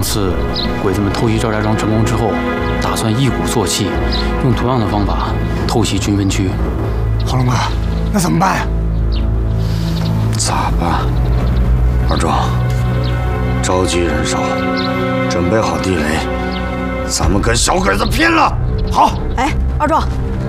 次鬼子们偷袭赵家庄成功之后，打算一鼓作气，用同样的方法偷袭军分区。 黄龙哥，那怎么办呀？ 咋办？二壮，召集人手，准备好地雷，咱们跟小鬼子拼了！ 好。 哎，二壮，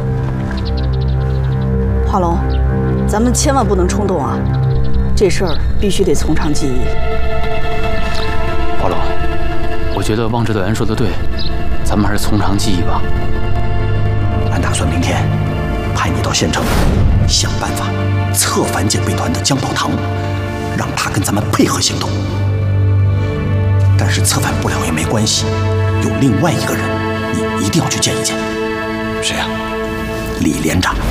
华龙，咱们千万不能冲动啊！这事儿必须得从长计议。 华龙，我觉得望指导员说的对，咱们还是从长计议吧。 俺打算明天派你到县城，想办法策反警备团的江宝堂，让他跟咱们配合行动。但是策反不了也没关系，有另外一个人，你一定要去见一见。谁呀？李连长。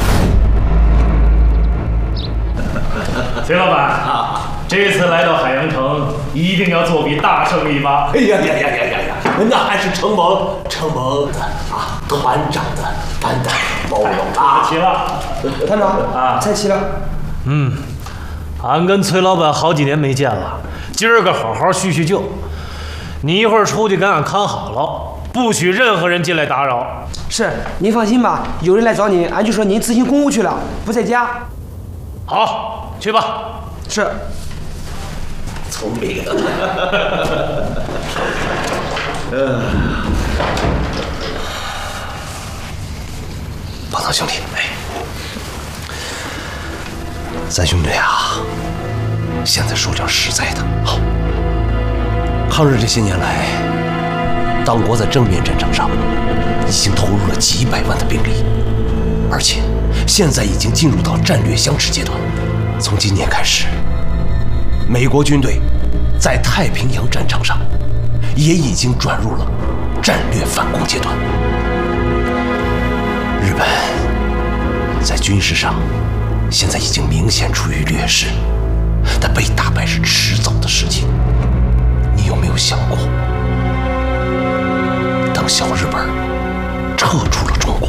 崔老板，这次来到海阳城，一定要做笔大胜一发。 哎呀，那还是承蒙团长的担待包容啊！ 齐了， 团长菜齐了。 俺跟崔老板好几年没见了，今儿个好好叙叙旧。你一会儿出去跟俺看好了，不许任何人进来打扰。 是，您放心吧，有人来找您，俺就说您执行公务去了，不在家。 好，去吧。 是。 聪明。 宝藏兄弟，咱兄弟啊，现在说点实在的，好。抗日这些年来，党国在正面战场上已经投入了几百万的兵力，而且现在已经进入到战略相持阶段。从今年开始，美国军队在太平洋战场上也已经转入了战略反攻阶段。日本在军事上现在已经明显处于劣势，但被打败是迟早的事情。你有没有想过，等小日本撤出了中国，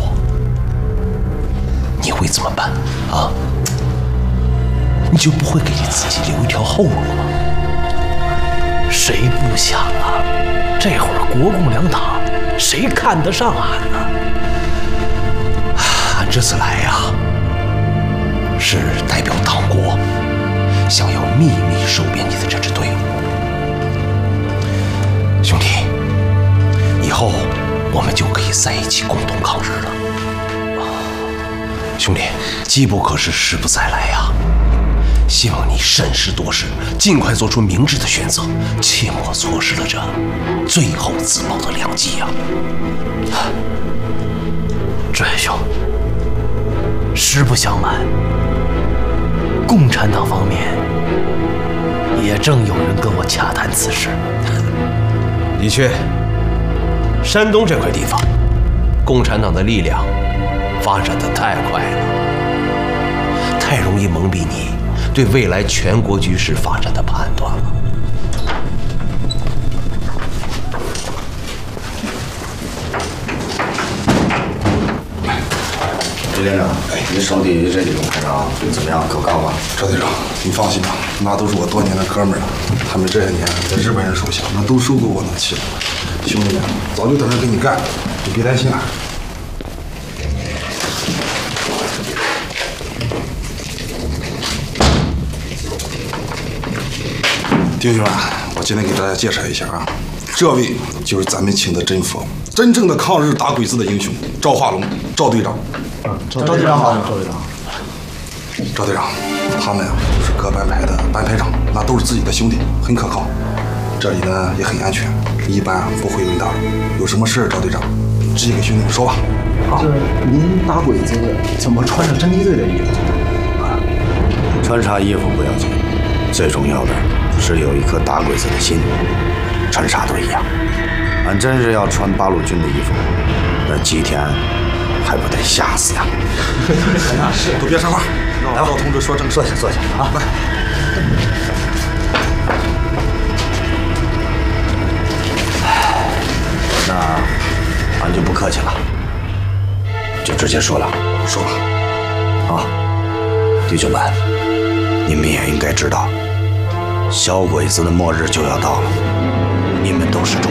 你会怎么办啊？你就不会给你自己留一条后路吗？ 谁不想啊？这会儿国共两党，谁看得上俺呢？ 俺这次来呀，是代表党国，想要秘密收编你的这支队伍。兄弟，以后我们就可以在一起共同抗日了。兄弟，机不可失，时不再来呀！希望你审时度势，尽快做出明智的选择，切莫错失了这最后自保的良机呀！ 志远兄，实不相瞒，共产党方面也正有人跟我洽谈此事。 的确，山东这块地方，共产党的力量发展得太快了，太容易蒙蔽你对未来全国局势发展的判断了。 李连长，你手底这几种排长怎么样？可靠吧？ 赵队长，你放心吧，那都是我多年的哥们儿了。他们这些年在日本人手下，那都受过我的气。兄弟们，早就等着跟你干，你别担心了。弟兄们，我今天给大家介绍一下啊，这位就是咱们请的真佛，真正的抗日打鬼子的英雄赵化龙，赵队长。 赵队长好，赵队长。 赵队长，他们啊都是各班排的班排长，那都是自己的兄弟，很可靠。这里呢也很安全，一般不会有人打扰。有什么事，赵队长直接给兄弟们说吧。 这您打鬼子怎么穿着侦缉队的衣服？ 穿啥衣服不要紧，最重要的是有一颗打鬼子的心，穿啥都一样。俺真是要穿八路军的衣服，那几天还不得吓死呀！ 是，都别说话，让赵同志说正事。 坐下啊！ 来， 那俺就不客气了，就直接说了。 说吧。 啊，弟兄们，你们也应该知道，小鬼子的末日就要到了，你们都是